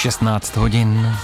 16 hodin.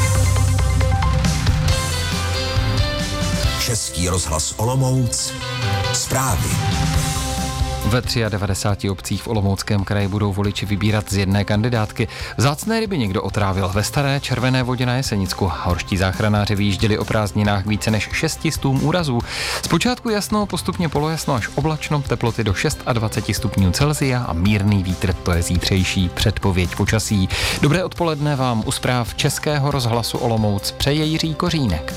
Český rozhlas Olomouc. Zprávy. Ve 93 obcích v Olomouckém kraji budou voliči vybírat z jedné kandidátky. Vzácné ryby někdo otrávil ve Staré Červené Vodě na Jesenicku. Horští záchranáři vyjížděli o prázdninách více než 600 úrazů. Zpočátku jasno, postupně polojasno až oblačno, teploty do 26 stupňů Celsia a mírný vítr, to je zítřejší předpověď počasí. Dobré odpoledne vám u zpráv Českého rozhlasu Olomouc přeje Jiří Kořínek.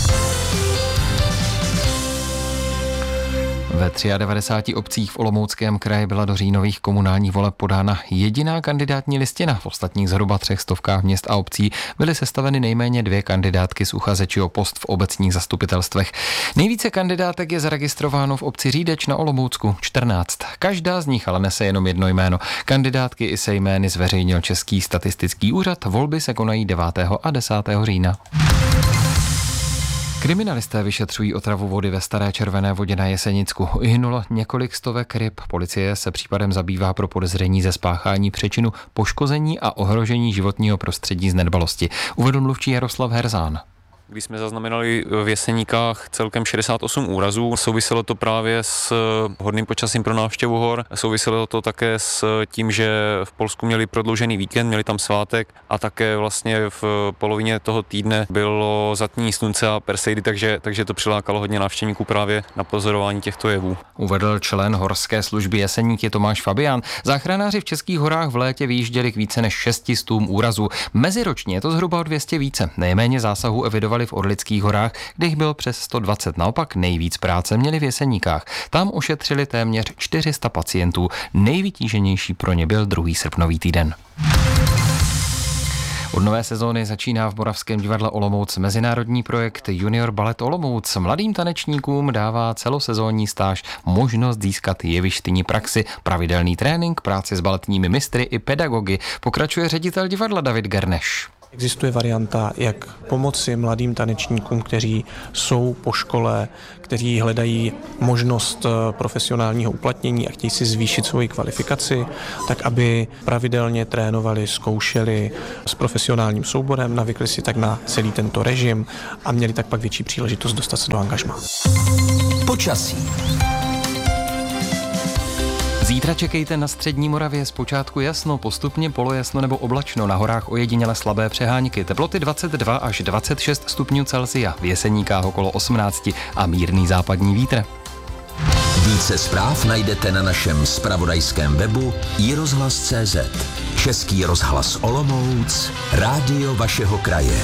Ve 93 obcích v Olomouckém kraji byla do říjnových komunálních voleb podána jediná kandidátní listina. V ostatních zhruba 300 měst a obcí byly sestaveny nejméně 2 kandidátky s uchazeči o post v obecních zastupitelstvech. Nejvíce kandidátek je zaregistrováno v obci Řídeč na Olomoucku 14. Každá z nich ale nese jenom jedno jméno. Kandidátky i se jmény zveřejnil Český statistický úřad. Volby se konají 9. a 10. října. Kriminalisté vyšetřují otravu vody ve Staré Červené Vodě na Jesenicku. Uhynulo několik stovek ryb. Policie se případem zabývá pro podezření ze spáchání přečinu, poškození a ohrožení životního prostředí z nedbalosti. Uvedl mluvčí Jaroslav Herzán. Když jsme zaznamenali v Jeseníkách celkem 68 úrazů, souviselo to právě s hodným počasím pro návštěvu hor, souviselo to také s tím, že v Polsku měli prodloužený víkend, měli tam svátek a také vlastně v polovině toho týdne bylo zatmění slunce a perseidy, takže to přilákalo hodně návštěvníků právě na pozorování těchto jevů. Uvedl člen horské služby Jeseníky Tomáš Fabián. Záchranáři v Českých horách v létě vyjížděli k více než 600 úrazů. Meziročně je to zhruba o 200 více. Nejméně zásahů evidovali v Orlických horách, kde jich bylo přes 120. Naopak nejvíc práce měli v Jeseníkách. Tam ošetřili téměř 400 pacientů. Nejvytíženější pro ně byl 2. srpnový týden. Od nové sezóny začíná v Moravském divadle Olomouc mezinárodní projekt Junior Ballet Olomouc. Mladým tanečníkům dává celosezónní stáž možnost získat jevištní praxi, pravidelný trénink, práci s baletními mistry i pedagogy. Pokračuje ředitel divadla David Gerneš. Existuje varianta, jak pomoci mladým tanečníkům, kteří jsou po škole, kteří hledají možnost profesionálního uplatnění a chtějí si zvýšit svoji kvalifikaci, tak aby pravidelně trénovali, zkoušeli s profesionálním souborem, navykli si tak na celý tento režim a měli tak pak větší příležitost dostat se do angažmá. Počasí. Zítra čekejte na střední Moravě, zpočátku jasno, postupně polojasno nebo oblačno, na horách ojediněle slabé přehánky, teploty 22 až 26 stupňů Celsia, v Jeseníkách okolo 18 a mírný západní vítr. Více zpráv najdete na našem zpravodajském webu iRozhlas.cz. Český rozhlas Olomouc, rádio vašeho kraje.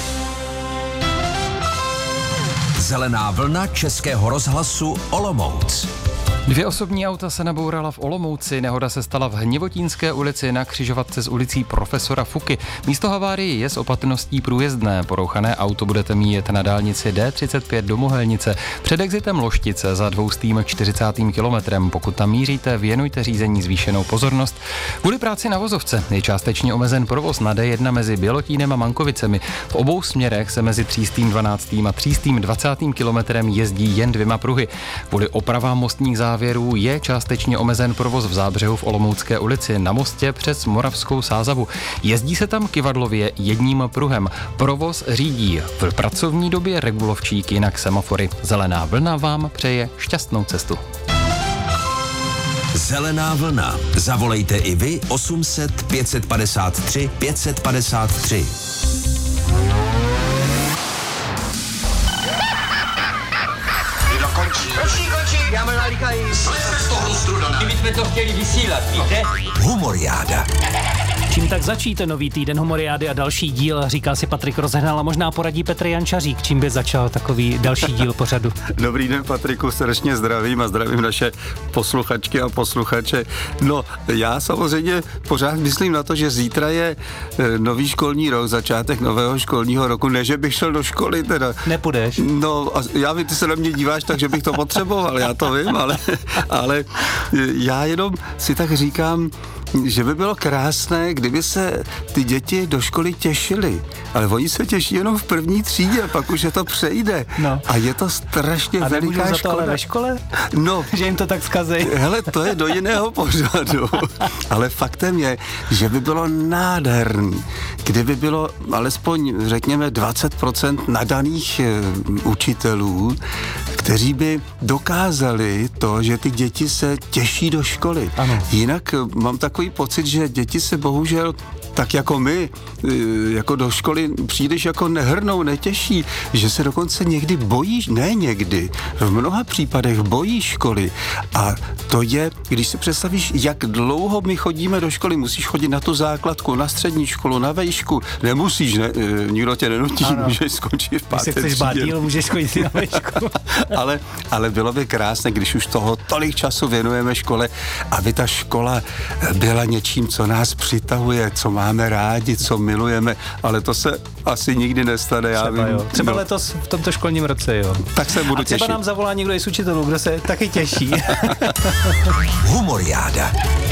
Zelená vlna Českého rozhlasu Olomouc. 2 osobní auta se nabourala v Olomouci, nehoda se stala v Hněvotínské ulici na křižovatce s ulicí Profesora Fuky. Místo havárie je s opatrností průjezdné, porouchané auto budete mít na dálnici D35 do Mohelnice, před exitem Loštice za 240. kilometrem. Pokud tam míříte, věnujte řízení zvýšenou pozornost. Kvůli práci na vozovce je částečně omezen provoz na D1 mezi Bělotínem a Mankovicemi. V obou směrech se mezi 312. a 320. kilometrem jezdí jen 2 pruhy. Kvůli opravám mostních závěrů je částečně omezen provoz v Zábřehu v Olomoucké ulici na mostě přes Moravskou Sázavu. Jezdí se tam kyvadlově 1 pruhem. Provoz řídí v pracovní době regulovčík, jinak semafory. Zelená vlna vám přeje šťastnou cestu. Zelená vlna. Zavolejte i vy 800 553 553. Končí, já mám nalíkají. Kdybychom to chtěli vysílat, víte? Humoriáda. Čím tak začíte nový týden Humoriády a další díl, říká si Patrik Rozehnal a možná poradí Petr Jančařík, čím by začal takový další díl pořadu. Dobrý den, Patriku, srdečně zdravím a zdravím naše posluchačky a posluchače. No, já samozřejmě pořád myslím na to, že zítra je nový školní rok, začátek nového školního roku, ne, že bych šel do školy teda. Nepůjdeš? No, a já vím, ty se na mě díváš tak, že bych to potřeboval, já to vím, ale já jenom si tak říkám, že by bylo krásné, kdyby se ty děti do školy těšily. Ale oni se těší jenom v první třídě, pak už je to přejde. No. A je to strašně veliká škoda. A nemůžu za to ale ve škole? No. Že jim to tak zkazej. Hele, to je do jiného pořadu. Ale faktem je, že by bylo nádherný, kdyby bylo alespoň, řekněme, 20% nadaných učitelů, kteří by dokázali to, že ty děti se těší do školy. Ano. Jinak mám takový pocit, že děti se bohužel tak jako my, jako do školy příliš jako nehrnou, netěší, že se dokonce někdy bojí, ne někdy, v mnoha případech bojí školy. A to je, když si představíš, jak dlouho my chodíme do školy, musíš chodit na tu základku, na střední školu, na vejšku, nemusíš, ne, nikdo tě nenutí, můžeš skončit v páté třídě. Když se chceš bát díl, můžeš chodit na vejšku. ale bylo by krásné, když už toho tolik času věnujeme škole, aby ta škola byla něčím, co nás přitahuje, co máme rádi, co milujeme, ale to se asi nikdy nestane. Třeba letos v tomto školním roce, jo. Tak se budu těšit. A třeba nám zavolá někdo z učitelů, kdo se taky těší. Humoriáda.